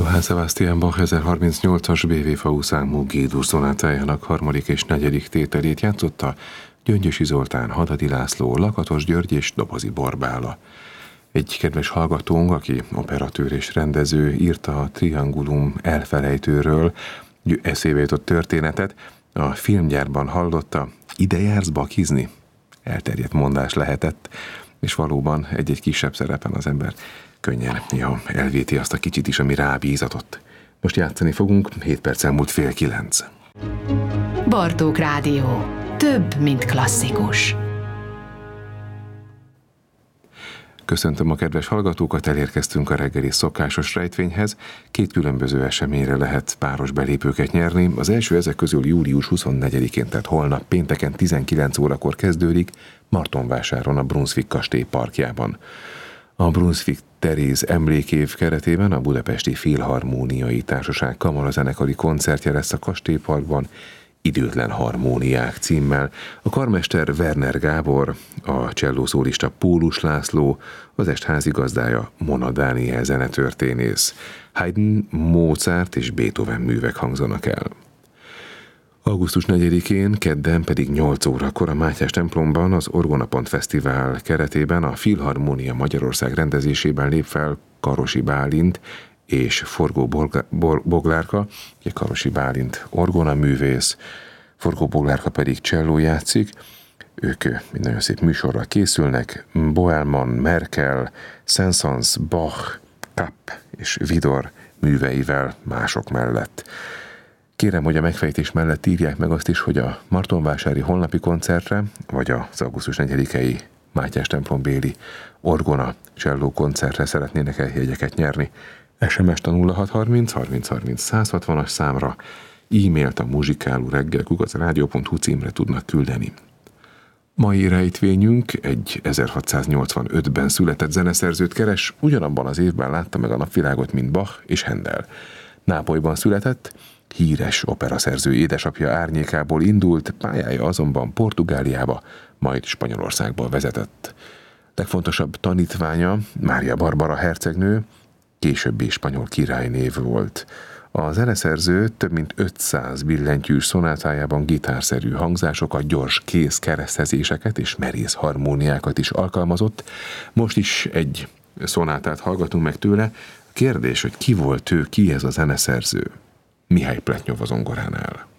Johann Sebastian Bach 1038-as BV számú G-dur szonátájának harmadik és negyedik tételét játszotta Gyöngyösi Zoltán, Hadadi László, Lakatos György és Dobozi Borbála. Egy kedves hallgatónk, aki operatőr és rendező, írta a Triangulum elfelejtőről eszébe jutott történetet. A filmgyárban hallotta, ide jársz bakizni? Elterjedt mondás lehetett, és valóban egy-egy kisebb szerepen az ember könnyen elvéti azt a kicsit is, ami rábízatott. Most játszani fogunk, 7 perc elmúlt 8:30. Bartók Rádió. Több, mint klasszikus. Köszöntöm a kedves hallgatókat, elérkeztünk a reggeli szokásos rejtvényhez. 2 különböző eseményre lehet páros belépőket nyerni. Az első ezek közül július 24-én, tehát holnap pénteken 19 órakor kezdődik Martonvásáron a Brunswick kastély parkjában. A Brunswick Teréz emlékév keretében a Budapesti Filharmóniai Társaság kamarazenekari koncertje lesz a kastélyparkban, Időtlen harmóniák címmel. A karmester Werner Gábor, a csellószólista Pólus László, az est házigazdája Mona Dániel zenetörténész. Haydn, Mozart és Beethoven művek hangzanak el. Augusztus 4-én, kedden pedig 8 órakor a Mátyás templomban az Orgonapont Fesztivál keretében a Filharmónia Magyarország rendezésében lép fel Karosi Bálint és Forgó Boglárka, Karosi Bálint orgona művész, Forgó Boglárka pedig cselló játszik. Ők nagyon szép műsorral készülnek, Boelman, Merkel, Saint-Saëns, Bach, Kapp és Widor műveivel mások mellett. Kérem, hogy a megfejtés mellett írják meg azt is, hogy a martonvásári holnapi koncertre, vagy az augusztus 4-i Mátyás templombéli orgona cselló koncertre szeretnének jegyeket nyerni. SMS-t a 0630 30 30 160-as számra, e-mailt a muzsikálóreggel@radio.hu címre tudnak küldeni. Mai rejtvényünk egy 1685-ben született zeneszerzőt keres, ugyanabban az évben látta meg a napvilágot, mint Bach és Handel. Nápolyban született, híres operaszerző édesapja árnyékából indult, pályája azonban Portugáliába, majd Spanyolországba vezetett. Legfontosabb tanítványa Mária Barbara hercegnő, későbbi spanyol királynév volt. A zeneszerző több mint 500 billentyűs szonátájában gitárszerű hangzásokat, gyors kéz keresztezéseket és merész harmóniákat is alkalmazott. Most is egy szonátát hallgatunk meg tőle. Kérdés, hogy ki volt ő, ki ez a zeneszerző? Mihály Pletnyov a zongoránál.